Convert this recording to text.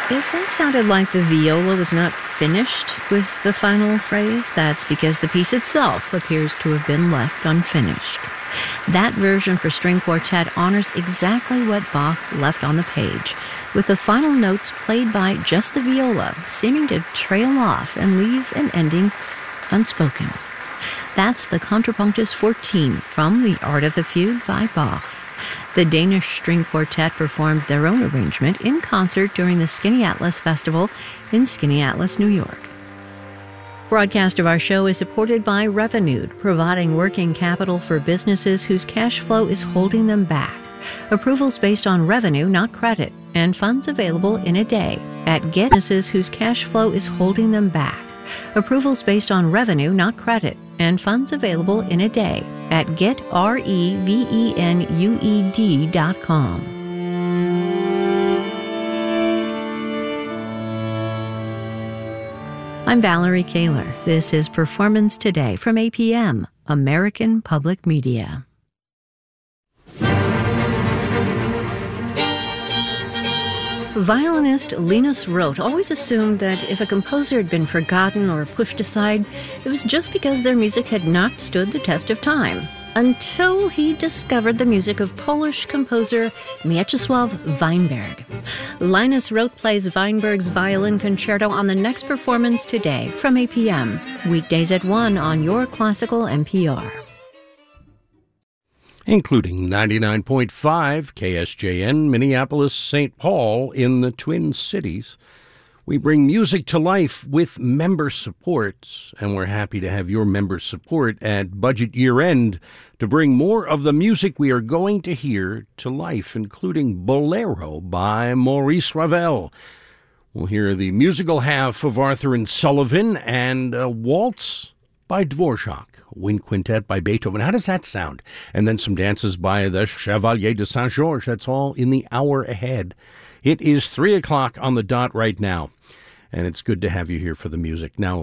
If it sounded like the viola was not finished with the final phrase, that's because the piece itself appears to have been left unfinished. That version for string quartet honors exactly what Bach left on the page, with the final notes played by just the viola, seeming to trail off and leave an ending unspoken. That's the Contrapunctus 14 from The Art of the Fugue by Bach. The Danish String Quartet performed their own arrangement in concert during the Skinny Atlas Festival in Skinny Atlas, New York. Broadcast of our show is supported by Revenued, providing working capital for businesses whose cash flow is holding them back. Approvals based on revenue, not credit, and funds available in a day at Get businesses whose cash flow is holding them back. Approvals based on revenue, not credit, and funds available in a day at getrevenued.com. I'm Valerie Kaler. This is Performance Today from APM, American Public Media. Violinist Linus Roth always assumed that if a composer had been forgotten or pushed aside, it was just because their music had not stood the test of time, until he discovered the music of Polish composer Mieczysław Weinberg. Linus Roth plays Weinberg's Violin Concerto on the next Performance Today from APM, weekdays at 1 on your classical NPR. Including 99.5 KSJN, Minneapolis, St. Paul in the Twin Cities. We bring music to life with member support, and we're happy to have your member support at budget year end to bring more of the music we are going to hear to life, including Bolero by Maurice Ravel. We'll hear the musical half of Arthur and Sullivan and a waltz by Dvorak, Wind Quintet by Beethoven. How does that sound? And then some dances by the Chevalier de Saint-Georges. That's all in the hour ahead. It is 3 o'clock on the dot right now, and it's good to have you here for the music. Now,